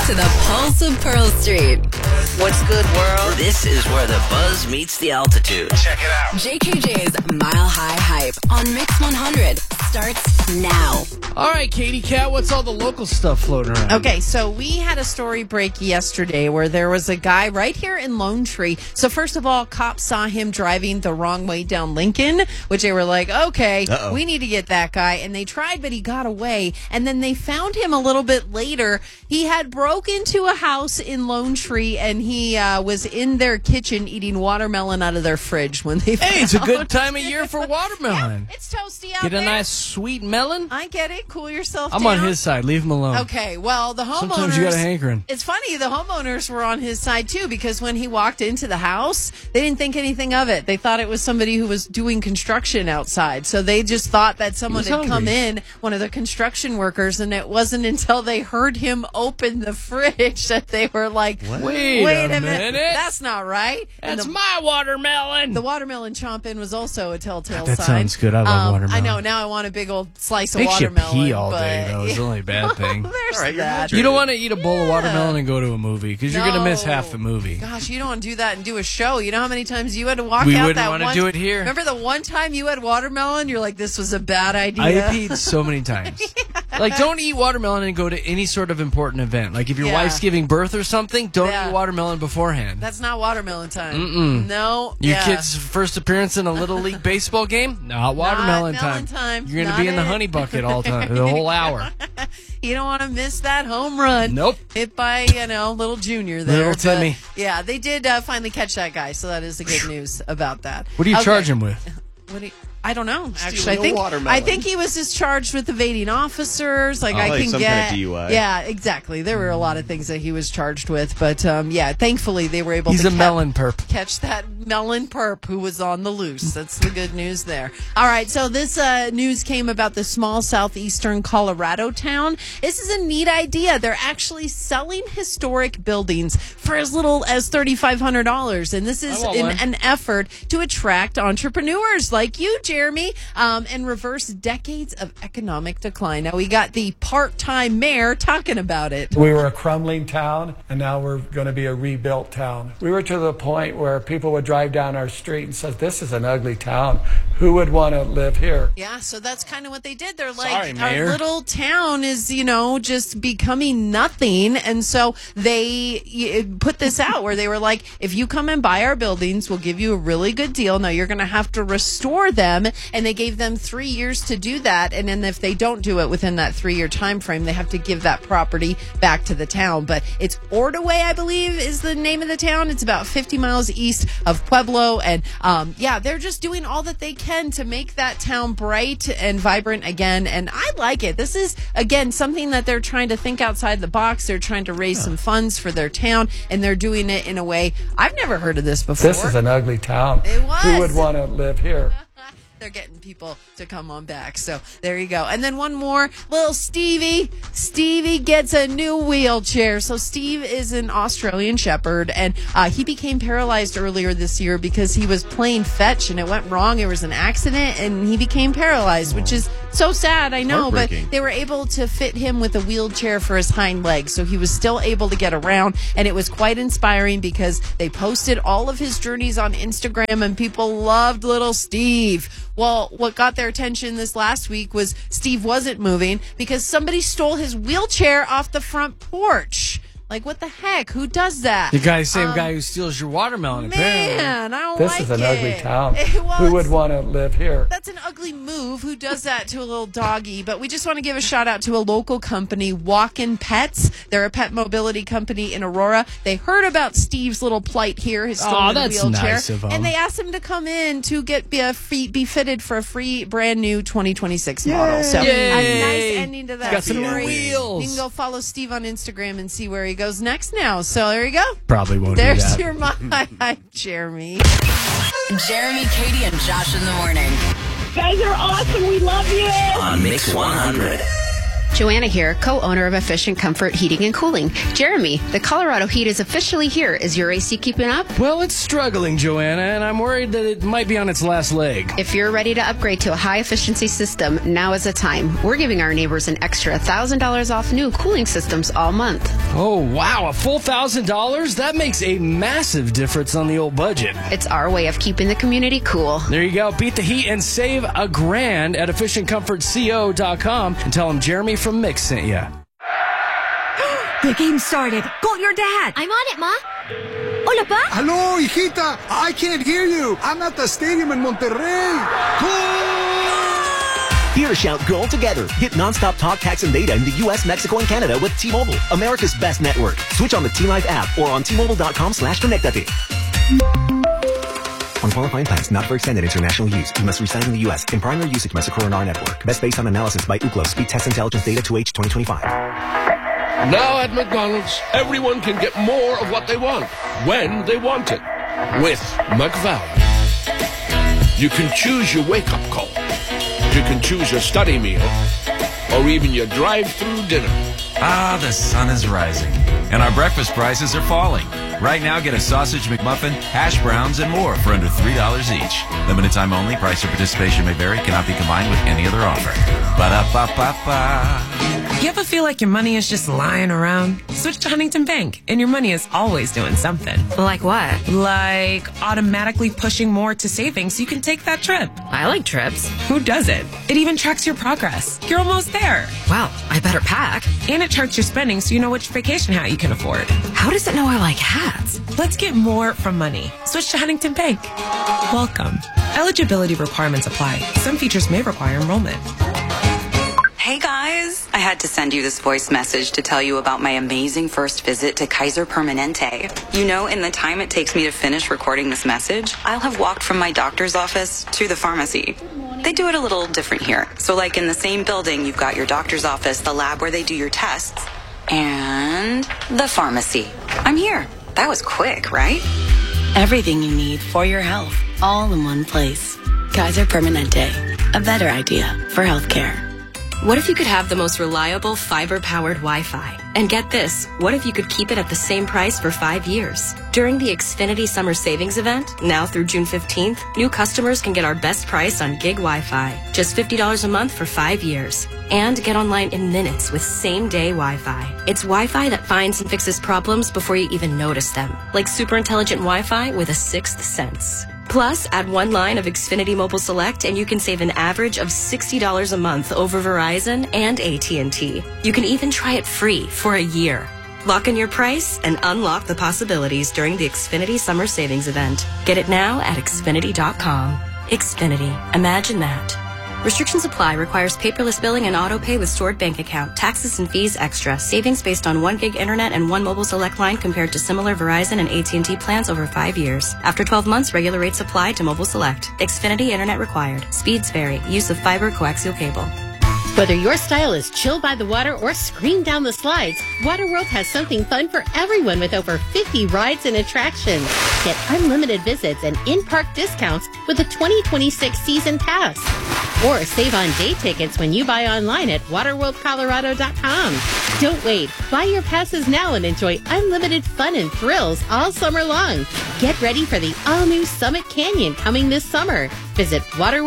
to the Pulse of Pearl Street. What's good, world? This is where the buzz meets the altitude. Check it out. JKJ's Mile High Hype on Mix 100 starts now. All right, Katie Cat, what's all the local stuff floating around? Okay, so we had a story break yesterday where there was a guy right here in Lone Tree. So first of all, cops saw him driving the wrong way down Lincoln, which they were like, okay, we need to get that guy. And they tried, but he got away. And then they found him a little bit later. He had broke into a house in Lone Tree, and he was in their kitchen eating watermelon out of their fridge when they found Hey, it's a good time of year for watermelon. Yeah, it's toasty out Get there. a nice sweet melon. I get it. Cool yourself I'm down. on his side. Leave him alone. Okay, well, the homeowners... Sometimes you got a hankering. It's funny, the homeowners were on his side, too, because when he walked into the house, they didn't think anything of it. They thought it was somebody who was doing construction outside. So they just thought that someone had come in, one of the construction workers, and it wasn't until they heard him open the fridge that they were like, Wait a minute. That's not right. That's my watermelon. The watermelon chomping was also a telltale That sign. sounds good. I love watermelon. I know. Now I want a big old slice of Makes watermelon. you pee all but- day, though. It's only a bad thing. There's All right, you're that. You don't want to eat a bowl of watermelon and go to a movie because you're going to miss No. half the movie. Gosh, you don't want to do that and do a show. You know how many times you had to walk We out wouldn't that wanna one... do it here. Remember the one time you had watermelon? You're like, this was a bad idea. I have peed so many times. Like, don't eat watermelon and go to any sort of important event. Like, if your Yeah. wife's giving birth or something, don't Yeah. eat watermelon beforehand. That's not watermelon time. Mm-mm. No. Your yeah. kid's first appearance in a Little League baseball game? Not watermelon melon time. time. You're going to Not be in the it. honey bucket all time, the whole hour. You don't want to miss that home run. Nope. Hit by, little Junior there. Little Timmy. But, yeah, they did finally catch that guy, so that is the good news about that. What do you Okay. charge him with? I don't know. Actually, Stealing a watermelon. I think he was just charged with evading officers. Like I like can some get kind of DUI. Yeah, exactly. There were a lot of things that he was charged with, but yeah, thankfully they were able He's to a melon perp. catch that melon perp who was on the loose. That's the good news there. All right, so this news came about the small southeastern Colorado town. This is a neat idea. They're actually selling historic buildings for as little as $3,500, and this is an effort to attract entrepreneurs like you, Jeremy, and reverse decades of economic decline. Now, we got the part-time mayor talking about it. We were a crumbling town, and now we're going to be a rebuilt town. We were to the point where people would drive down our street and say, this is an ugly town. Who would want to live here? Yeah, so that's kind of what they did. They're like, Sorry, Mayor. our little town is, just becoming nothing. And so they put this out where they were like, if you come and buy our buildings, we'll give you a really good deal. Now, you're going to have to restore them. And they gave them 3 years to do that. And then if they don't do it within that 3-year time frame, they have to give that property back to the town. But it's Ordway, I believe, is the name of the town. It's about 50 miles east of Pueblo. And they're just doing all that they can to make that town bright and vibrant again. And I like it. This is, again, something that they're trying to think outside the box. They're trying to raise some funds for their town, and they're doing it in a way I've never heard of this before. This is an ugly town. It was. Who would want to live here? They're getting people to come on back. So there you go. And then one more, little Stevie. Stevie gets a new wheelchair. So Steve is an Australian Shepherd, and he became paralyzed earlier this year because he was playing fetch and it went wrong. It was an accident and he became paralyzed, which is so sad, I know. But Heartbreaking. they were able to fit him with a wheelchair for his hind legs. So he was still able to get around, and it was quite inspiring because they posted all of his journeys on Instagram and people loved little Steve. Well, what got their attention this last week was Steve wasn't moving because somebody stole his wheelchair off the front porch. Like, what the heck? Who does that? The same guy who steals your watermelon, apparently. Man, I don't This like it. is an ugly town. Well, Who would it's- want to live here? That's an ugly move. Who does that to a little doggy? But we just want to give a shout out to a local company, Walkin' Pets. They're a pet mobility company in Aurora. They heard about Steve's little plight here, his stolen that's wheelchair, nice of 'em. and they asked him to come in to be fitted for a free, brand new 2026 model. So Yay. a nice ending to that Got some new story. wheels. You can go follow Steve on Instagram and see where he goes next now. So there you go. Probably won't do There's that. your mind, Jeremy. Jeremy, Katie, and Josh in the morning. guys are awesome. We love you. On Mix 100. Joanna here, co-owner of Efficient Comfort Heating and Cooling. Jeremy, the Colorado heat is officially here. Is your AC keeping up? Well, it's struggling, Joanna, and I'm worried that it might be on its last leg. If you're ready to upgrade to a high-efficiency system, now is the time. We're giving our neighbors an extra $1,000 off new cooling systems all month. Oh, wow, a full $1,000? That makes a massive difference on the old budget. It's our way of keeping the community cool. There you go. Beat the heat and save $1,000 at EfficientComfortCO.com and tell them Jeremy from Mix sent you. The game started. Call your dad. I'm on it, Ma. Hola, Pa. Hello, hijita. I can't hear you. I'm at the stadium in Monterrey. Hear shout goal together. Get nonstop talk, text, and data in the U.S., Mexico, and Canada with T-Mobile, America's best network. Switch on the T-Live app or on T-Mobile.com/connectate. On qualifying plans not for extended international use, you must reside in the U.S. In primary usage must occur on our network. Best based on analysis by Ookla Speed Test Intelligence Data 2H 2025. Now at McDonald's, everyone can get more of what they want, when they want it, with McValue. You can choose your wake-up call. You can choose your study meal, or even your drive-through dinner. Ah, the sun is rising, and our breakfast prices are falling. Right now, get a sausage McMuffin, hash browns, and more for under $3 each. Limited time only. Price or participation may vary. Cannot be combined with any other offer. Ba-da-ba-ba-ba. You ever feel like your money is just lying around? Switch to Huntington Bank, and your money is always doing something. Like what? Like automatically pushing more to savings so you can take that trip. I like trips. Who doesn't? It even tracks your progress. You're almost there. Wow, I better pack. And it charts your spending so you know which vacation hat you can afford. How does it know I like hats? Let's get more from money. Switch to Huntington Bank. Welcome. Eligibility requirements apply. Some features may require enrollment. Hey guys, I had to send you this voice message to tell you about my amazing first visit to Kaiser Permanente. You know, in the time it takes me to finish recording this message, I'll have walked from my doctor's office to the pharmacy. They do it a little different here. So like in the same building, you've got your doctor's office, the lab where they do your tests, and the pharmacy. I'm here. That was quick, right? Everything you need for your health, all in one place. Kaiser Permanente, a better idea for healthcare. What if you could have the most reliable fiber-powered Wi-Fi? And get this, what if you could keep it at the same price for 5 years? During the Xfinity Summer Savings Event, now through June 15th, new customers can get our best price on gig Wi-Fi. Just $50 a month for 5 years. And get online in minutes with same-day Wi-Fi. It's Wi-Fi that finds and fixes problems before you even notice them. Like super intelligent Wi-Fi with a sixth sense. Plus, add one line of Xfinity Mobile Select and you can save an average of $60 a month over Verizon and AT&T. You can even try it free for a year. Lock in your price and unlock the possibilities during the Xfinity Summer Savings Event. Get it now at Xfinity.com. Xfinity. Imagine that. Restrictions apply. Requires paperless billing and auto pay with stored bank account. Taxes and fees extra. Savings based on 1 gig internet and 1 mobile select line compared to similar Verizon and AT&T plans over 5 years. After 12 months, regular rates apply to mobile select. Xfinity internet required. Speeds vary. Use of fiber coaxial cable. Whether your style is chill by the water or scream down the slides, Waterworld has something fun for everyone with over 50 rides and attractions. Get unlimited visits and in-park discounts with a 2026 season pass. Or save on day tickets when you buy online at waterworldcolorado.com. Don't wait. Buy your passes now and enjoy unlimited fun and thrills all summer long. Get ready for the all-new Summit Canyon coming this summer. Visit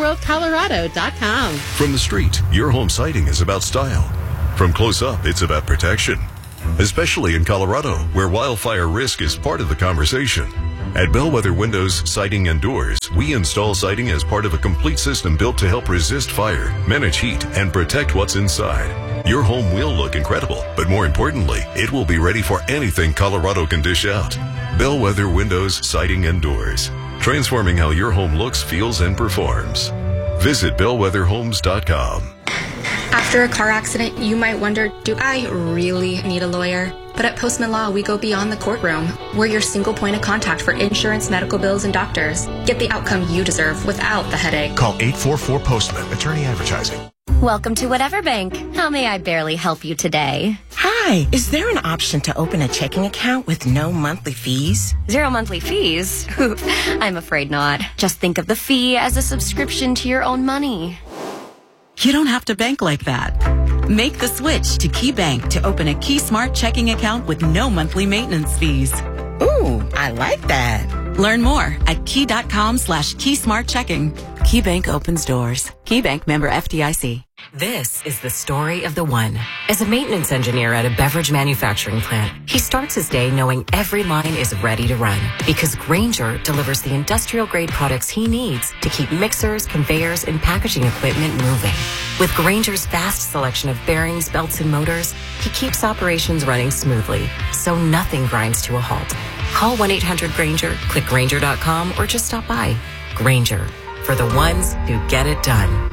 waterworldcolorado.com. From the street, your home siding is about style. From close up, it's about protection. Especially in Colorado, where wildfire risk is part of the conversation. At Bellwether Windows, Siding, and Doors, we install siding as part of a complete system built to help resist fire, manage heat, and protect what's inside. Your home will look incredible, but more importantly, it will be ready for anything Colorado can dish out. Bellwether Windows, Siding, and Doors. Transforming how your home looks, feels, and performs. Visit bellwetherhomes.com. After a car accident, you might wonder, do I really need a lawyer? But at Postman Law, we go beyond the courtroom. We're your single point of contact for insurance, medical bills, and doctors. Get the outcome you deserve without the headache. Call 844-POSTMAN, attorney advertising. Welcome to Whatever Bank. How may I barely help you today? Hi, is there an option to open a checking account with no monthly fees? 0 monthly fees? I'm afraid not. Just think of the fee as a subscription to your own money. You don't have to bank like that. Make the switch to KeyBank to open a Key Smart checking account with no monthly maintenance fees. Ooh, I like that. Learn more at key.com/keysmartchecking. KeyBank opens doors. KeyBank member FDIC. This is the story of the one. As a maintenance engineer at a beverage manufacturing plant, he starts his day knowing every line is ready to run because Grainger delivers the industrial-grade products he needs to keep mixers, conveyors, and packaging equipment moving. With Grainger's vast selection of bearings, belts, and motors, he keeps operations running smoothly, so nothing grinds to a halt. Call 1-800-GRAINGER, click Grainger.com, or just stop by. Grainger, for the ones who get it done.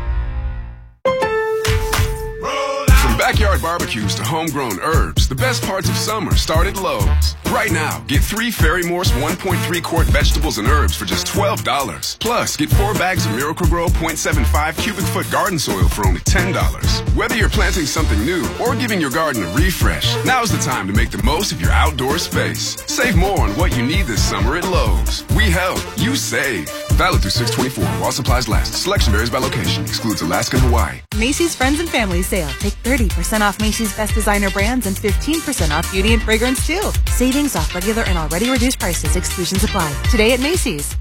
From backyard barbecues to homegrown herbs, the best parts of summer start at Lowe's. Right now, get 3 Ferry-Morse 1.3-quart vegetables and herbs for just $12. Plus, get 4 bags of Miracle-Gro 0.75 cubic foot garden soil for only $10. Whether you're planting something new or giving your garden a refresh, now's the time to make the most of your outdoor space. Save more on what you need this summer at Lowe's. We help, you save. Valid through 6/24 while supplies last. Selection varies by location. Excludes Alaska and Hawaii. Macy's Friends and Family Sale. Take 30% off Macy's best designer brands and 15% off beauty and fragrance too. Savings off regular and already reduced prices. Exclusions apply. Today at Macy's.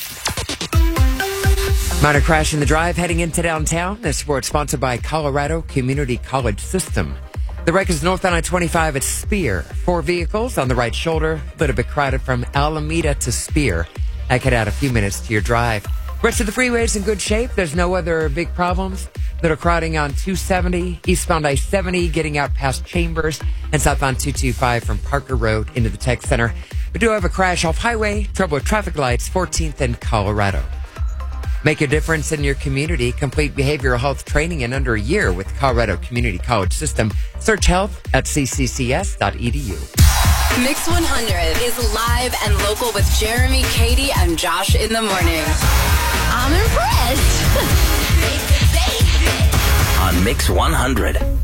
Minor crash in the drive heading into downtown. This report sponsored by Colorado Community College System. The wreck is northbound I-25 at Spear. 4 vehicles on the right shoulder. A little bit crowded from Alameda to Spear. That could add a few minutes to your drive. Rest of the freeway is in good shape. There's no other big problems. Little crowding on 270, eastbound I-70, getting out past Chambers, and southbound 225 from Parker Road into the Tech Center. We do have a crash off highway, trouble with traffic lights, 14th and Colorado. Make a difference in your community. Complete behavioral health training in under a year with Colorado Community College System. Search health at cccs.edu. Mix 100 is live and local with Jeremy, Katie, and Josh in the morning. I'm impressed. On Mix 100.